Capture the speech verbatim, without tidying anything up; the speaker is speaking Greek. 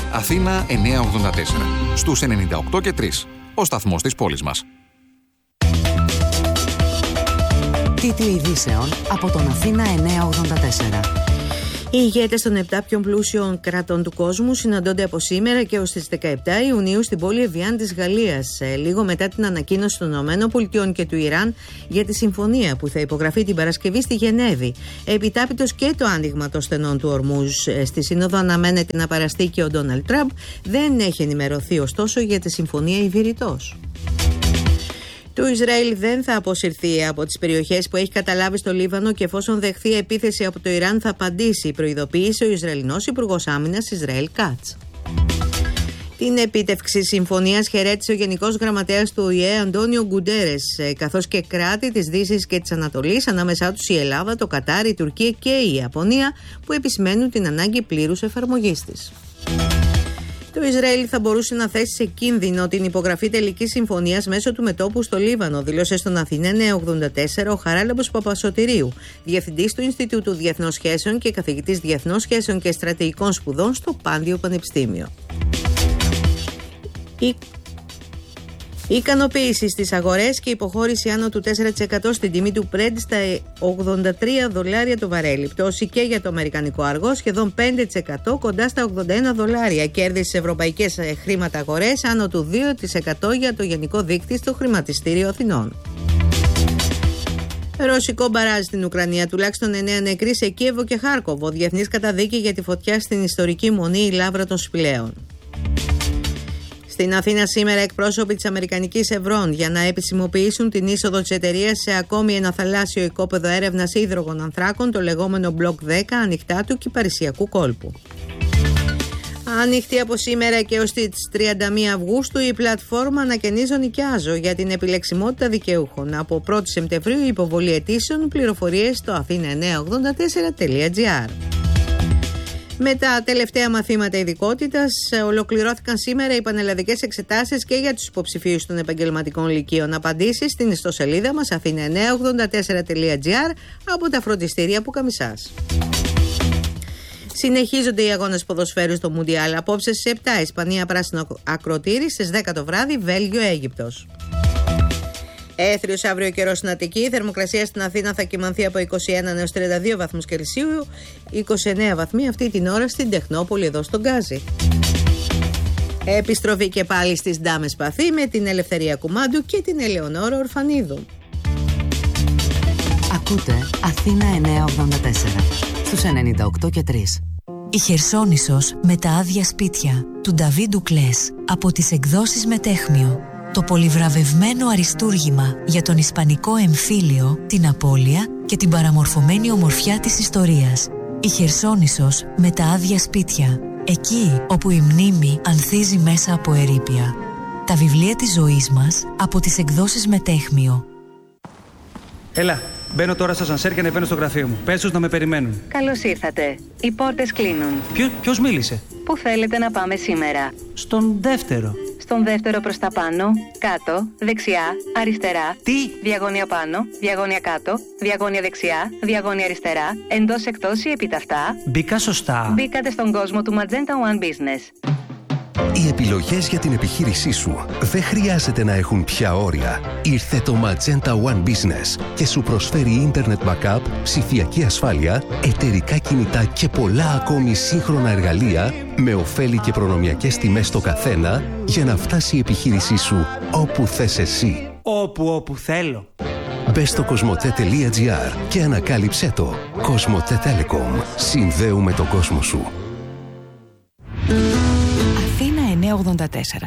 Αθήνα εννιακόσια ογδόντα τέσσερα. Στους ενενήντα οκτώ και τρία. Ο σταθμός της πόλης μας. Τίτλοι ειδήσεων από τον Αθήνα εννιακόσια ογδόντα τέσσερα. Οι ηγέτες των επτά πιο πλούσιων κρατών του κόσμου συναντώνται από σήμερα και ως τις δεκαεπτά Ιουνίου στην πόλη Εβιάν της Γαλλίας, λίγο μετά την ανακοίνωση των ΗΠΑ και του Ιράν για τη συμφωνία που θα υπογραφεί την Παρασκευή στη Γενέβη. Επιτάπητος και το άνοιγμα των στενών του Ορμούζ. Στη Σύνοδο αναμένεται να παραστεί και ο Ντόναλντ Τραμπ. Δεν έχει ενημερωθεί ωστόσο για τη συμφωνία ιδρυτός. Το Ισραήλ δεν θα αποσυρθεί από τις περιοχές που έχει καταλάβει στο Λίβανο και εφόσον δεχθεί επίθεση από το Ιράν θα απαντήσει, προειδοποίησε ο Ισραηλινός Υπουργός Άμυνας Ισραήλ Κάτς. Την επίτευξη συμφωνίας χαιρέτησε ο Γενικός Γραμματέας του Ο Η Ε Αντώνιο Γκουντέρες, καθώς και κράτη της Δύσης και της Ανατολής, ανάμεσά τους η Ελλάδα, το Κατάρ, η Τουρκία και η Ιαπωνία, που επισημαίνουν την ανάγκη πλήρους εφαρμογής της. Το Ισραήλ θα μπορούσε να θέσει σε κίνδυνο την υπογραφή τελικής συμφωνίας μέσω του μετώπου στο Λίβανο, δήλωσε στον Αθήνα εννιακόσια ογδόντα τέσσερα ο Χαράλαμπος Παπασωτηρίου, διευθυντής του Ινστιτούτου Διεθνών Σχέσεων και καθηγητής Διεθνών Σχέσεων και Στρατηγικών Σπουδών στο Πάντιο Πανεπιστήμιο. Η Η ικανοποίηση στις αγορές και η υποχώρηση άνω του τέσσερα τοις εκατό στην τιμή του Brent στα ογδόντα τρία δολάρια το βαρέλι. Πτώση και για το αμερικανικό αργό σχεδόν πέντε τοις εκατό κοντά στα ογδόντα ένα δολάρια. Κέρδη στις ευρωπαϊκές χρήματα αγορές άνω του δύο τοις εκατό για το γενικό δείκτη στο χρηματιστήριο Αθηνών. Ρωσικό μπαράζ στην Ουκρανία, τουλάχιστον εννέα νεκροί σε Κίεβο και Χάρκοβο. Διεθνής καταδίκη για τη φωτιά στην ιστορική μονή η Λαύρα των Σπηλαίων. Στην Αθήνα σήμερα εκπρόσωποι της Αμερικανικής Ευρών για να επισημοποιήσουν την είσοδο της εταιρείας σε ακόμη ένα θαλάσσιο οικόπεδο έρευνας ίδρογων ανθράκων, το λεγόμενο Μπλοκ δέκα, ανοιχτά του Κυπαρισιακού κόλπου. Ανοιχτή από σήμερα και ως τις τριάντα μία Αυγούστου, η πλατφόρμα Ανακαινίζω Νοικιάζω για την επιλεξιμότητα δικαιούχων. Από πρώτη Σεπτεμβρίου η υποβολή αιτήσεων, πληροφορίες στο αθήνα εννιακόσια ογδόντα τέσσερα τελεία τζι άρ. Με τα τελευταία μαθήματα ειδικότητας, ολοκληρώθηκαν σήμερα οι πανελλαδικές εξετάσεις και για τους υποψηφίους των επαγγελματικών λυκείων. Απαντήσεις στην ιστοσελίδα μας αθήνα εννιακόσια ογδόντα τέσσερα τελεία τζι άρ από τα φροντιστήρια Πουκαμισάς. Συνεχίζονται οι αγώνες ποδοσφαίρου στο Μουντιάλ. Απόψε στις επτά Ισπανία πράσινο ακροτήρι, στις δέκα το βράδυ Βέλγιο Αίγυπτος. Έθριος αύριο καιρός στην Αττική. Η θερμοκρασία στην Αθήνα θα κυμανθεί από είκοσι ένα έως τριάντα δύο βαθμούς Κελσίου, είκοσι εννέα βαθμοί αυτή την ώρα στην Τεχνόπολη εδώ στον Γκάζι. Επιστροφή και πάλι στις Ντάμες Παθή με την Ελευθερία Κουμάντου και την Ελεονόρα Ορφανίδου. Ακούτε Αθήνα εννιακόσια ογδόντα τέσσερα στους ενενήντα οκτώ και τρία. Η Χερσόνησος με τα άδεια σπίτια του Νταβί Ντουκλές από τις εκδόσεις Μετέχμιο. Το πολυβραβευμένο αριστούργημα για τον ισπανικό εμφύλιο, την απώλεια και την παραμορφωμένη ομορφιά της ιστορίας. Η Χερσόνησος με τα άδεια σπίτια. Εκεί όπου η μνήμη ανθίζει μέσα από ερείπια. Τα βιβλία της ζωής μας από τις εκδόσεις Μετέχμιο. Έλα, μπαίνω τώρα στο σανσέρ και ανεβαίνω στο γραφείο μου. Πες τους να με περιμένουν. Καλώς ήρθατε. Οι πόρτες κλείνουν. Ποιο, ποιος μίλησε? Πού θέλετε να πάμε σήμερα? Στον δεύτερο. Στον δεύτερο προς τα πάνω, κάτω, δεξιά, αριστερά. Τι? Διαγώνια πάνω, διαγώνια κάτω, διαγώνια δεξιά, διαγώνια αριστερά, εντός εκτός ή επιταυτά. Μπήκα σωστά. Μπήκατε στον κόσμο του Magenta One Business. Οι επιλογές για την επιχείρησή σου δεν χρειάζεται να έχουν πια όρια. Ήρθε το Magenta One Business και σου προσφέρει Internet Backup, ψηφιακή ασφάλεια, εταιρικά κινητά και πολλά ακόμη σύγχρονα εργαλεία με ωφέλη και προνομιακές τιμές στο καθένα για να φτάσει η επιχείρησή σου όπου θες εσύ. Όπου όπου θέλω. Μπες στο κοσμοτέ τελεία τζι άρ και ανακάλυψέ το. Κοσμοτέ Telecom. Συνδέουμε τον κόσμο σου. Αθήνα εννιακόσια ογδόντα τέσσερα.